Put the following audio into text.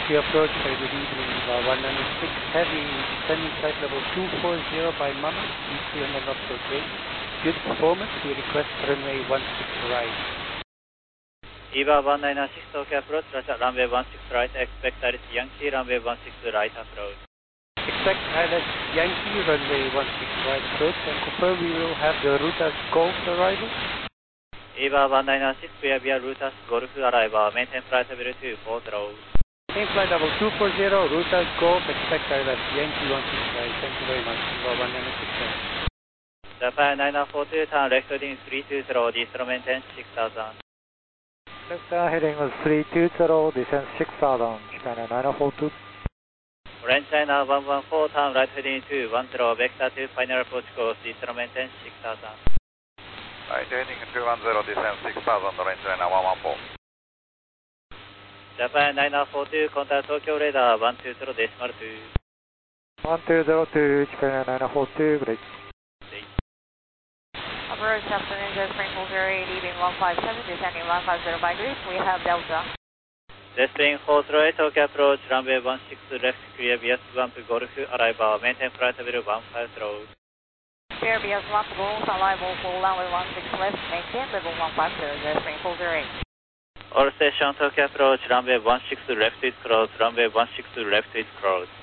Tokyo approach, very good evening, 196 Heavy, descending flight level 240 by Mama, DC on the knots okay. Good performance, we request runway 16 right. EVA 196 Tokyo approach, Russia runway 16 right, expect Iris Yankee, runway 16 right approach. Expect Iris Yankee, runway 16 right approach, and confirm we will have the route as Golf arrival. EVA 196, we have via route as Golf arrival, maintain flight level 240. Maintain flight level 240, route as Golf, expect Iris Yankee 16 right, thank you very much, EVA 196. Japan 942, turn left heading 320, descend maintain 6000. Left heading was 320, descend 6000, Japan 942. Orange China 114, turn right heading 210, vector to final approach course, descend maintain 6000. Right heading 210, descend 6000, Orange China 114. Japan 942, contact Tokyo radar 120 decimal 2. 1202, Japan 942, great. Approach afternoon, Jet Springfield 08, leaving 157, descending 150 by grid. We have Delta. Jet Springfield 08, Tokyo approach, runway 16 left, clear BS 1 to Golf, arrival, maintain flight level 150. Clear BS 1 to Golf, arrival for runway 16 left, maintain level 150, Jet Springfield 08. All station Tokyo approach, runway 16 left is closed, runway 16 left is closed.